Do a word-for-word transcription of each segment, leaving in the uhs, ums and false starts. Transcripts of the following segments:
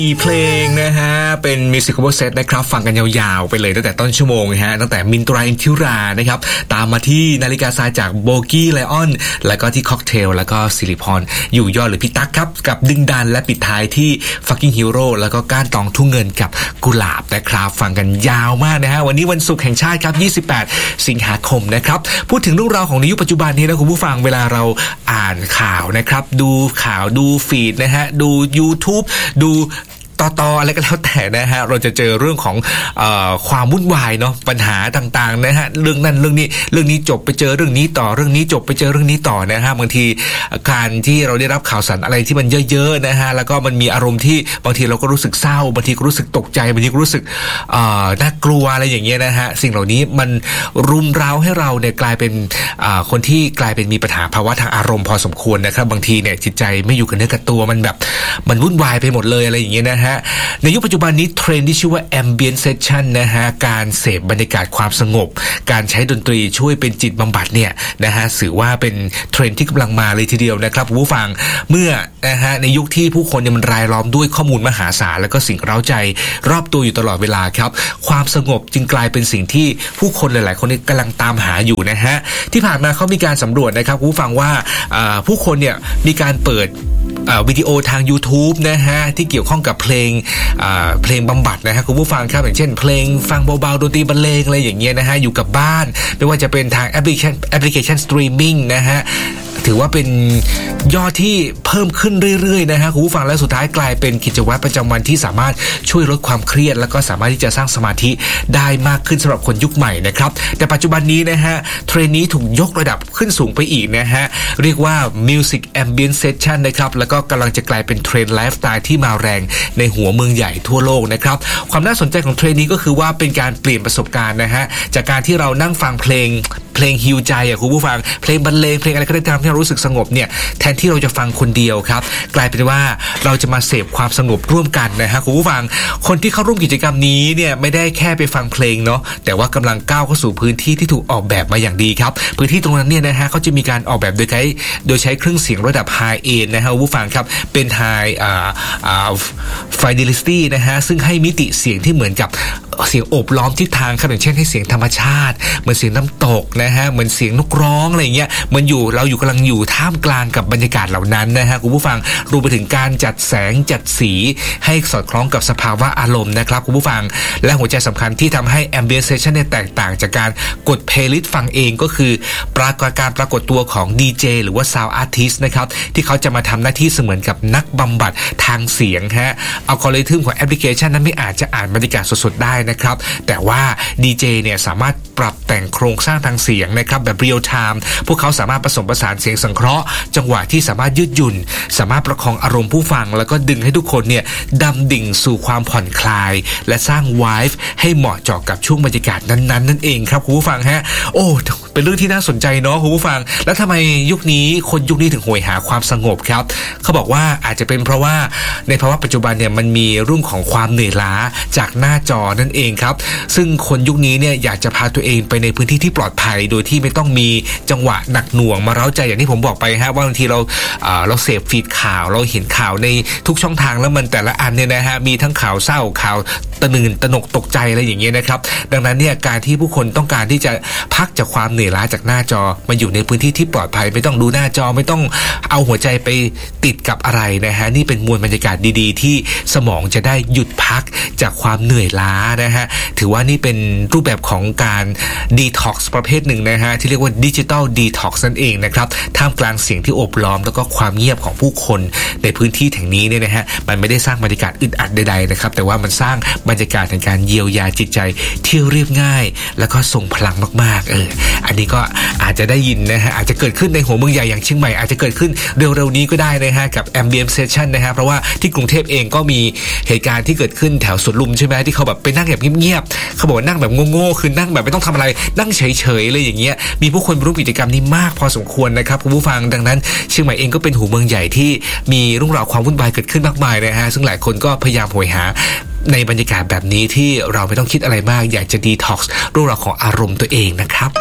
มีเพลงนะฮะเป็นมิวสิคเซตนะครับฟังกันยาวๆไปเลยตั้งแต่ต้นชั่วโมงนะฮะตั้งแต่มินตราอินทิรานะครับตามมาที่นาฬิกาทรายจากโบกี้ไลออนแล้วก็ที่ค็อกเทลแล้วก็สิริพรอยู่ยอดหรือพี่ตั๊กครับกับดึงดันและปิดท้ายที่ Fucking Hero แล้วก็ก้านตองทุ่งเงินกับกุหลาบนะครับฟังกันยาวมากนะฮะวันนี้วันศุกร์แห่งชาติครับยี่สิบแปดสิงหาคมนะครับพูดถึงเรื่องราวของในยุคปัจจุบันนี้นะคุณผู้ฟังเวลาเราอ่านข่าวนะครับดูข่าวดูฟีดนะฮะดู YouTube ดูต่อๆอะไรก็แล้วแต่นะฮะเราจะเจอเรื่องของเอ่อความวุ่นวายเนาะปัญหาต่างๆนะฮะเรื่องนั้นเรื่องนี้เรื่องนี้จบไปเจอเรื่องนี้ต่อเรื่องนี้จบไปเจอเรื่องนี้ต่อนะฮะบางทีการที่เราได้รับข่าวสารอะไรที่มันเยอะๆนะฮะแล้วก็มันมีอารมณ์ที่บางทีเราก็รู้สึกเศร้าบางทีก็รู้สึกตกใจบางทีก็รู้สึกเอ่อน่ากลัวอะไรอย่างเงี้ยนะฮะสิ่งเหล่านี้มันรุมเร้าให้เราเนี่ยกลายเป็นอ่าคนที่กลายเป็นมีปัญหาภาวะทางอารมณ์พอสมควรนะครับบางทีเนี่ยจิตใจไม่อยู่กับเนื้อกับตัวมันแบบมันวุ่นวายไปหมดเลยอะไรอย่างเงี้ยนะฮะในยุคปัจจุบันนี้เทรนด์ที่ชื่อว่า ambient session นะฮะการเสพบรรยากาศความสงบการใช้ดนตรีช่วยเป็นจิตบำบัดเนี่ยนะฮะถือว่าเป็นเทรนด์ที่กำลังมาเลยทีเดียวนะครับผู้ฟังเมื่อนะฮะในยุคที่ผู้คนเนี่ยมันรายล้อมด้วยข้อมูลมหาศาลแล้วก็สิ่งเร้าใจรอบตัวอยู่ตลอดเวลาครับความสงบจึงกลายเป็นสิ่งที่ผู้คนหลายๆคนกำลังตามหาอยู่นะฮะที่ผ่านมาเขามีการสำรวจนะครับผู้ฟังว่าผู้คนเนี่ยมีการเปิดวิดีโอทาง YouTube นะฮะที่เกี่ยวข้องกับเพลงเพลงบำบัดนะฮะคุณผู้ฟังครับอย่างเช่นเพลงฟังเบาๆดนตรีบรรเลงอะไรอย่างเงี้ยนะฮะอยู่กับบ้านไม่ว่าจะเป็นทางแอปพลิเคชันแอปพลิเคชันสตรีมมิ่งนะฮะถือว่าเป็นยอดที่เพิ่มขึ้นเรื่อยๆนะฮะคุณผู้ฟังและสุดท้ายกลายเป็นกิจวัตรประจำวันที่สามารถช่วยลดความเครียดแล้วก็สามารถที่จะสร้างสมาธิได้มากขึ้นสำหรับคนยุคใหม่นะครับแต่ปัจจุบันนี้นะฮะเทรนด์นี้ถูกยกระดับขึ้นสูงไปอีกนะฮะเรียกว่า Music Ambient Session นะครับแล้วก็กำลังจะกลายเป็นเทรนด์ไลฟ์สไตล์ที่มาแรงในหัวเมืองใหญ่ทั่วโลกนะครับความน่าสนใจของเทรนด์นี้ก็คือว่าเป็นการเปลี่ยนประสบการณ์นะฮะจากการที่เรานั่งฟังเพลงเพลงฮีลใจอ่ะคุณผู้ฟังเพลงบรรเลงเพลงอะไรก็ได้ตามที่เรารู้สึกสงบเนี่ยแทนที่เราจะฟังคนเดียวครับกลายเป็นว่าเราจะมาเสพความสงบร่วมกันนะฮะคุณผู้ฟังคนที่เข้าร่วมกิจกรรมนี้เนี่ยไม่ได้แค่ไปฟังเพลงเนาะแต่ว่ากำลังก้าวเข้าสู่พื้นที่ที่ถูกออกแบบมาอย่างดีครับพื้นที่ตรงนั้นเนี่ยนะฮะเขาจะมีการออกแบบโดยใช้โดยใช้เครื่องเสียงระดับ High End นะฮะคุณผู้ฟังครับเป็น High อ่าอ่า Fidelity นะฮะซึ่งให้มิติเสียงที่เหมือนกับเสียงโอบล้อมทิศทางครับอย่างเช่นให้เสียงธรรมชาติเหมือนเสียงน้ำตกนะฮะเหมือนเสียงนกร้องอะไรอย่างเงี้ยมันอยู่เราอยู่กำลังอยู่ท่ามกลางกับบรรยากาศเหล่านั้นนะฮะคุณผู้ฟังรวมไปถึงการจัดแสงจัดสีให้สอดคล้องกับสภาวะอารมณ์นะครับคุณผู้ฟังและหัวใจสำคัญที่ทำให้ Ambient Session เนี่ยแตกต่างจากการกด Playlist ฟังเองก็คือปรากฏการปรากฏตัวของ ดี เจ หรือว่า Sound Artist นะครับที่เขาจะมาทำหน้าที่เสมือนกับนักบำบัดทางเสียงฮะอัลกอริทึมของแอปพลิเคชันนั้นไม่อาจจะอ่านบรรยากาศสดๆได้นะครับแต่ว่า ดี เจ เนี่ยสามารถปรับแต่งโครงสร้างทางเสียงนะครับแบบเรียลไทม์พวกเขาสามารถผสมผสานเสียงสังเคราะห์จังหวะที่สามารถยืดหยุ่นสามารถประคองอารมณ์ผู้ฟังแล้วก็ดึงให้ทุกคนเนี่ยดำดิ่งสู่ความผ่อนคลายและสร้างไวฟ์ให้เหมาะเจาะกับช่วงบรรยากาศนั้นๆนั่นเองครับคุณผู้ฟังฮะโอ้เป็นเรื่องที่น่าสนใจเนาะคุณผู้ฟังแล้วทำไมยุคนี้คนยุคนี้ถึงโหยหาความสงบครับเขาบอกว่าอาจจะเป็นเพราะว่าในภาวะปัจจุบันเนี่ยมันมีเรื่องของความเหนื่อยล้าจากหน้าจอนั่นเองครับซึ่งคนยุคนี้เนี่ยอยากจะพาตัวเองไปในพื้นที่ที่ปลอดภัยโดยที่ไม่ต้องมีจังหวะหนักหน่วงมาเร้าใจอย่างที่ผมบอกไปฮะว่าบางทีเราเอ่อเราเสพฟีดข่าวเราเห็นข่าวในทุกช่องทางแล้วมันแต่ละอันเนี่ยนะฮะมีทั้งข่าวเศร้าข่าวตะนึงตระหนกตกใจอะไรอย่างเงี้ยนะครับดังนั้นเนี่ยการที่ผู้คนต้องการที่จะพักจากความเหนื่อยล้าจากหน้าจอมาอยู่ในพื้นที่ที่ปลอดภัยไม่ต้องดูหน้าจอไม่ต้องเอาหัวใจไปติดกับอะไรนะฮะนี่เป็นมวลบรรยากาศดีๆที่สมองจะได้หยุดพักจากความเหนื่อยล้านะฮะถือว่านี่เป็นรูปแบบของการดีท็อกซ์ประเภทหนึ่งนะฮะที่เรียกว่าดิจิตอลดีท็อกซ์นั่นเองนะครับท่ามกลางเสียงที่โอบล้อมแล้วก็ความเงียบของผู้คนในพื้นที่แห่งนี้เนี่ยนะฮะมันไม่ได้สร้างบรรยากาศอึดอัดใดๆนะครับแต่ว่ามันสร้างบรรยากาศในการเยียวยาจิตใจที่เรียบง่ายแล้วก็ทรงพลังมากๆเอออันนี้ก็อาจจะได้ยินนะฮะอาจจะเกิดขึ้นในหัวเมืองใหญ่อย่างเชียงใหม่อาจจะเกิดขึ้นเร็วๆนี้ก็ได้นะฮะกับ Ambient Session นะฮะเพราะว่าที่กรุงเทพเองก็มีเหตุการณ์ที่เกิดขึ้นแถวสวนลุมใช่ไหมที่เขาแบบไปนั่งแบบเงียบๆเขาบอกว่านั่งแบบโง่ๆคือนั่งแบบไม่ต้องทำอะไรนั่งเฉยๆเลยอย่างเงี้ยมีผู้คนร่วมกิจกรรมนี้มากพอสมควรนะครับคุณผู้ฟังดังนั้นเชียงใหม่เองก็เป็นหัวเมืองใหญ่ที่มีเรื่องราวความวุ่นวายเกิดขึ้นมากมายนะฮะซึ่งหลายคนก็พยายามโหยหาในบรรยากาศแบบนี้ที่เราไม่ต้องคิดอะไรมากอยากจะดีท็อกซ์เรื่องราวของอารมณ์ตัวเองนะครับ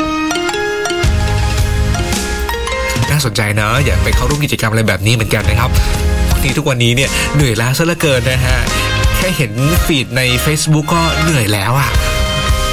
น่าสนใจนะอยากไปเข้าร่วมกิจกรรมอะไรแบบนี้เหมือนกันนะครับทีทุกวันนี้เนี่ยเหนื่อยล้าซะเหลือเกินนะฮะเห็นฟีดใน Facebook ก็เหนื่อยแล้วอ่ะ